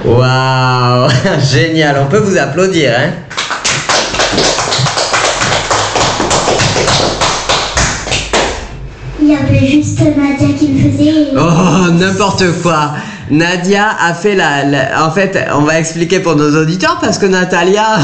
Waouh, génial, on peut vous applaudir, hein. Il y avait juste Nadia qui le faisait. Oh, n'importe quoi. Nadia a fait En fait, on va expliquer pour nos auditeurs parce que Natalia...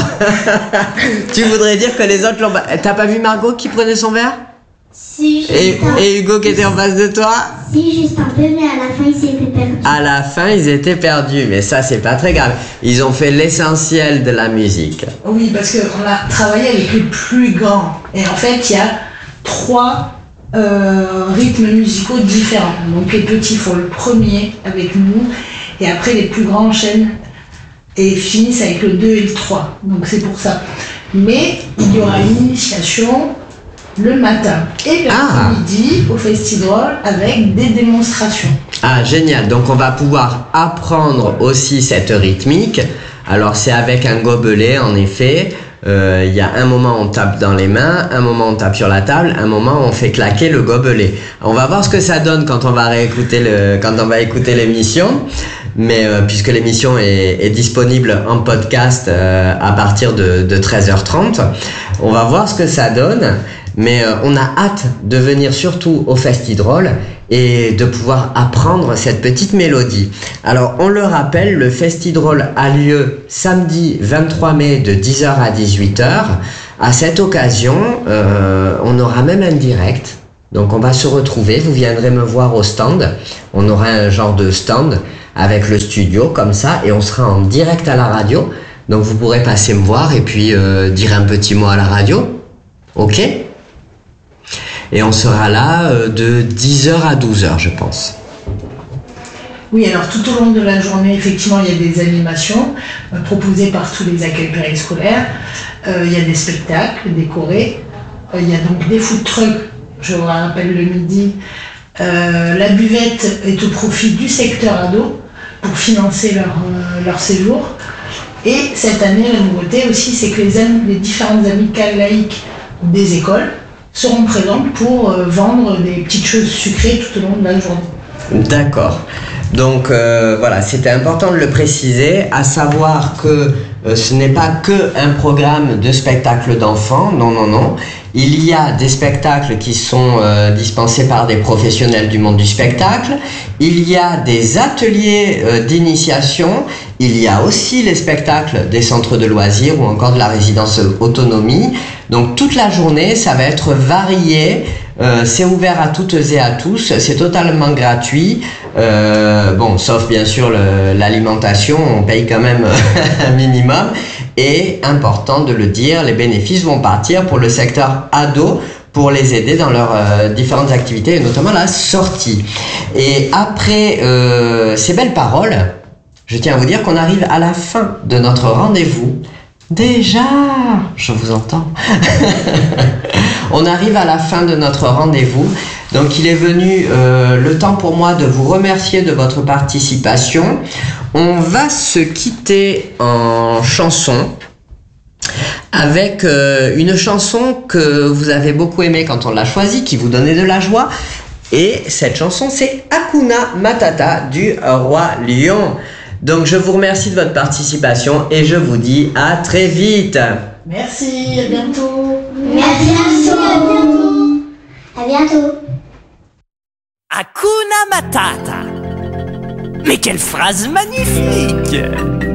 Tu voudrais dire que les autres l'ont... T'as pas vu Margot qui prenait son verre? Si, et Hugo qui était en face de toi? Si, juste un peu, mais à la fin, ils étaient perdus. À la fin, ils étaient perdus, mais ça, c'est pas très grave. Ils ont fait l'essentiel de la musique. Oui, parce qu'on a travaillé avec les plus grands. Et en fait, il y a 3 rythmes musicaux différents. Donc les petits font le premier avec nous, et après les plus grands enchaînent et finissent avec le 2 et le 3. Donc c'est pour ça. Mais il y aura une initiation le matin et l'après-midi au Festidrol avec des démonstrations. Ah, génial. Donc on va pouvoir apprendre aussi cette rythmique. Alors c'est avec un gobelet, en effet. Il y a un moment on tape dans les mains, un moment on tape sur la table, un moment on fait claquer le gobelet. On va voir ce que ça donne quand on va écouter l'émission. Mais puisque l'émission est disponible en podcast à partir de 13h30, on va voir ce que ça donne. Mais on a hâte de venir surtout au Festidrol et de pouvoir apprendre cette petite mélodie. Alors on le rappelle, le Festidrol a lieu samedi 23 mai de 10h à 18h. À cette occasion, on aura même un direct. Donc on va se retrouver, vous viendrez me voir au stand. On aura un genre de stand avec le studio comme ça et on sera en direct à la radio. Donc vous pourrez passer me voir et puis dire un petit mot à la radio. Ok ? Et on sera là de 10h à 12h, je pense. Oui, alors tout au long de la journée, effectivement, il y a des animations proposées par tous les accueils périscolaires. Il y a des spectacles décorés. Il y a donc des food trucks, je vous rappelle le midi. La buvette est au profit du secteur ado pour financer leur séjour. Et cette année, la nouveauté aussi, c'est que les différentes amicales laïques des écoles seront présentes pour vendre des petites choses sucrées tout au long de la journée. D'accord. Donc voilà, c'était important de le préciser, à savoir que ce n'est pas que un programme de spectacle d'enfants, non. Il y a des spectacles qui sont dispensés par des professionnels du monde du spectacle, il y a des ateliers d'initiation, il y a aussi les spectacles des centres de loisirs ou encore de la résidence autonomie. Donc toute la journée, ça va être varié. C'est ouvert à toutes et à tous, c'est totalement gratuit, sauf bien sûr l'alimentation, on paye quand même un minimum, et important de le dire, les bénéfices vont partir pour le secteur ado, pour les aider dans leurs différentes activités, et notamment la sortie. Et après ces belles paroles, je tiens à vous dire qu'on arrive à la fin de notre rendez-vous. Déjà, je vous entends. On arrive à la fin de notre rendez-vous. Donc il est venu le temps pour moi de vous remercier de votre participation. On va se quitter en chanson avec une chanson que vous avez beaucoup aimée quand on l'a choisie, qui vous donnait de la joie. Et cette chanson, c'est Hakuna Matata du Roi Lion. Donc je vous remercie de votre participation et je vous dis à très vite. Merci, à bientôt. Merci, à bientôt. À bientôt. Hakuna Matata. Mais quelle phrase magnifique!